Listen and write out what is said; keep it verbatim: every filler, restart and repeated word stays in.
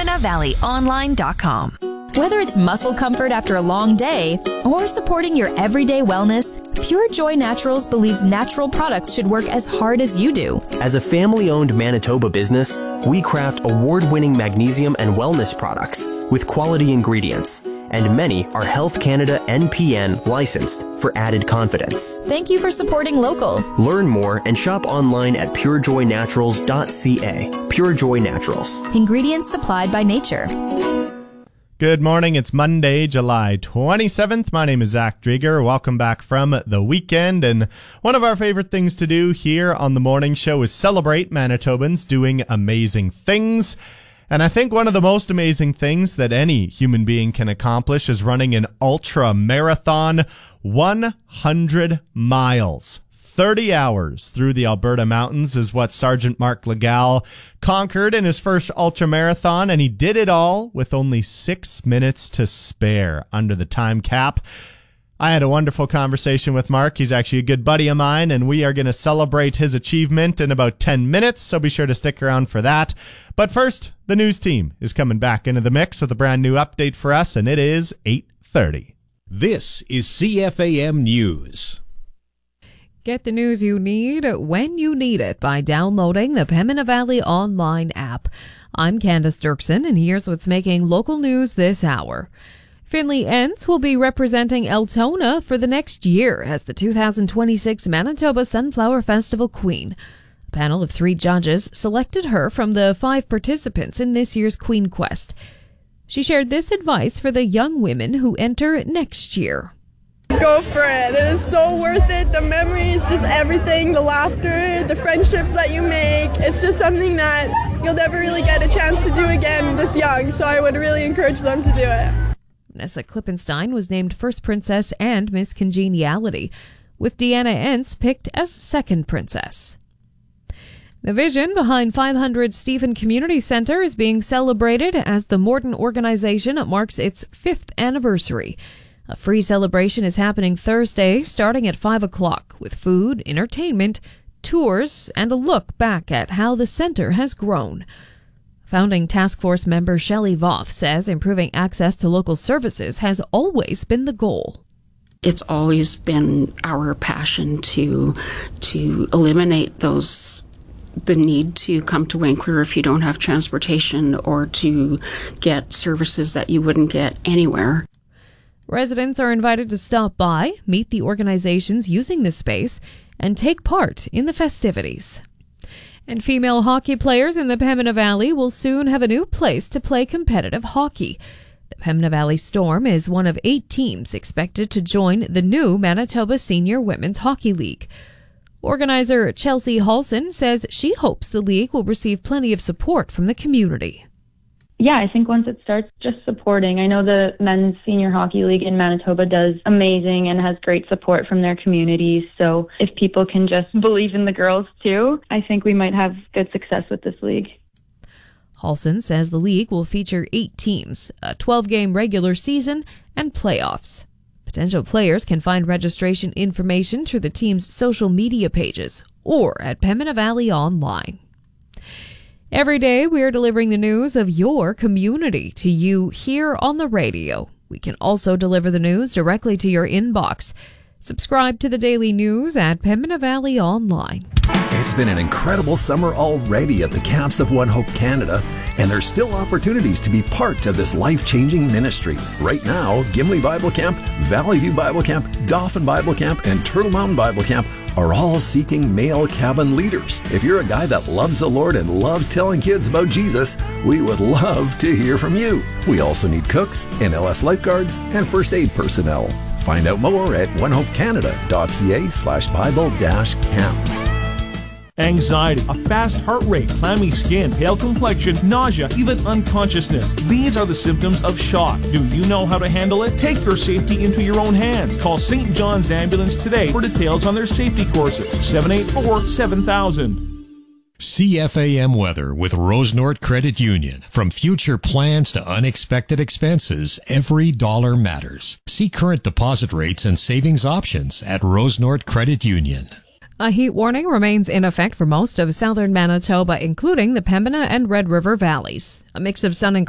Pembina Valley Online dot com. Whether it's muscle comfort after a long day or supporting your everyday wellness, Pure Joy Naturals believes natural products should work as hard as you do. As a family-owned Manitoba business, we craft award-winning magnesium and wellness products with quality ingredients, and many are Health Canada N P N licensed for added confidence. Thank you for supporting local. Learn more and shop online at pure joy naturals dot c a. Pure Joy Naturals. Ingredients supplied by nature. Good morning. It's Monday, July twenty-seventh. My name is Zach Drieger. Welcome back from the weekend. And one of our favorite things to do here on the morning show is celebrate Manitobans doing amazing things. And I think one of the most amazing things that any human being can accomplish is running an ultra marathon, one hundred miles. thirty hours through the Alberta mountains is what Sergeant Mark Legal conquered in his first ultramarathon, and he did it all with only six minutes to spare under the time cap. I had a wonderful conversation with Mark. He's actually a good buddy of mine, and we are going to celebrate his achievement in about ten minutes, so be sure to stick around for that. But first, the news team is coming back into the mix with a brand new update for us, and it is eight thirty. This is C F A M News. Get the news you need when you need it by downloading the Pembina Valley Online app. I'm Candace Dirksen, and here's what's making local news this hour. Finley Ents will be representing Altona for the next year as the two thousand twenty-six Manitoba Sunflower Festival Queen. A panel of three judges selected her from the five participants in this year's Queen Quest. She shared this advice for the young women who enter next year. Go for it. It is so worth it. The memories, just everything, the laughter, the friendships that you make. It's just something that you'll never really get a chance to do again this young, so I would really encourage them to do it. Vanessa Klippenstein was named First Princess and Miss Congeniality, with Deanna Ents picked as Second Princess. The vision behind five hundred Stephen Community Centre is being celebrated as the Morton organization marks its fifth anniversary. A free celebration is happening Thursday, starting at five o'clock, with food, entertainment, tours, and a look back at how the centre has grown. Founding task force member Shelley Voth says improving access to local services has always been the goal. It's always been our passion to to eliminate those the need to come to Winkler if you don't have transportation, or to get services that you wouldn't get anywhere. Residents are invited to stop by, meet the organizations using the space, and take part in the festivities. And female hockey players in the Pembina Valley will soon have a new place to play competitive hockey. The Pembina Valley Storm is one of eight teams expected to join the new Manitoba Senior Women's Hockey League. Organizer Chelsea Halson says she hopes the league will receive plenty of support from the community. Yeah, I think once it starts just supporting, I know the Men's Senior Hockey League in Manitoba does amazing and has great support from their communities. So if people can just believe in the girls too, I think we might have good success with this league. Halson says the league will feature eight teams, a twelve-game regular season, and playoffs. Potential players can find registration information through the team's social media pages or at Pembina Valley Online. Every day, we are delivering the news of your community to you here on the radio. We can also deliver the news directly to your inbox. Subscribe to the daily news at Pembina Valley Online. It's been an incredible summer already at the camps of One Hope Canada, and there's still opportunities to be part of this life-changing ministry. Right now, Gimli Bible Camp, Valley View Bible Camp, Dauphin Bible Camp, and Turtle Mountain Bible Camp are all seeking male cabin leaders. If you're a guy that loves the Lord and loves telling kids about Jesus, we would love to hear from you. We also need cooks, N L S lifeguards, and first aid personnel. Find out more at onehopecanada.ca slash Bible dash camps. Anxiety, a fast heart rate, clammy skin, pale complexion, nausea, even unconsciousness. These are the symptoms of shock. Do you know how to handle it? Take your safety into your own hands. Call Saint John's Ambulance today for details on their safety courses. seven eight four, seven thousand. C F A M weather with Rosenort Credit Union. From future plans to unexpected expenses, every dollar matters. See current deposit rates and savings options at Rosenort Credit Union. A heat warning remains in effect for most of southern Manitoba, including the Pembina and Red River valleys. A mix of sun and